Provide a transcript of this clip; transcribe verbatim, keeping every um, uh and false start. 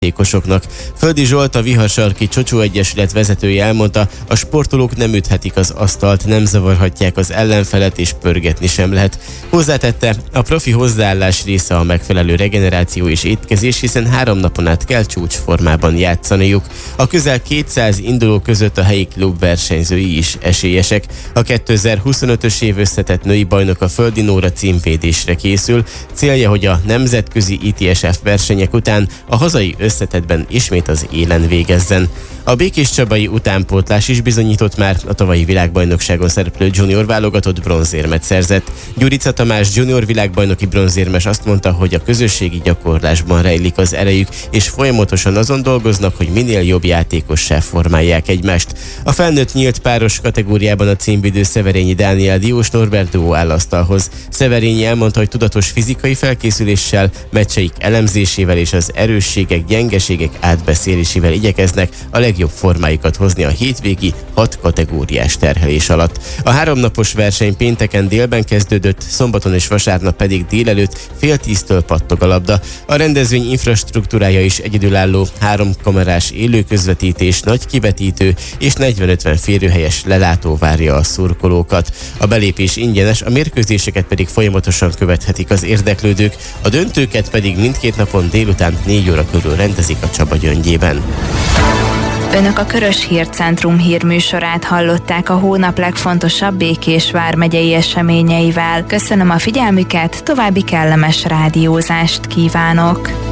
játékosoknak. Földi Zsolt, a Viharsarki Csocsó Egyesület vezetője elmondta, a sportolók nem üthetik az asztalt, nem zavarhatják az ellenfelet és pörgetni sem lehet. Hozzátette, a profi hozzáállás része a megfelelő regeneráció és étkezés, hiszen három napon át kell csúcsformában játszaniuk. A közel kétszáz induló között a helyi klub versenyzői is esélyesek. A kétezer-huszonötös év összetett női bajnok a Földi Nóra címvédésre készül. Célja, hogy a nemzetközi i té es ef versenyek után a hazai összetettben ismét az élen végezzen. A békéscsabai utánpótlás is bizonyított, már a tavalyi világbajnokságon szereplő junior válogatott bronzérmet szerzett. Gyurica Tamás junior világbajnoki bronzérmes azt mondta, hogy a közösségi gyakorlásban rejlik az erejük, és folyamatosan azon dolgoznak, hogy minél jobb játékossá formálják egymást. A felnőtt nyílt páros kategóriában a címvédő Szeverényi Dániel Diós Norbert duó áll asztalhoz. Szeverényi elmondta, hogy tudatos fizikai felkészüléssel, meccseik elemzésével és az erősségek, gyengeségek átbeszélésével igyekeznek a legjobb formáikat hozni a hétvégi hat kategóriás terhelés alatt. A háromnapos verseny pénteken délben kezdődött, szombaton és vasárnap pedig délelőtt fél tíztől pattog a labda. A rendezvény infrastruktúrája is egyedülálló, három kamerás élő közvetítés, nagy kivetítő és negyven-ötven férőhelyes lelátó várja a szurkolókat. A belépés ingyenes, a mérkőzéseket pedig folyamatosan követhetik az érdeklődők, a döntőket pedig mindkét napon délután négy óra körül rendezik a Csaba gyöngyében. Önök a Körös Hírcentrum hírműsorát hallották a hónap legfontosabb Békés vármegyei eseményeivel. Köszönöm a figyelmüket, további kellemes rádiózást kívánok!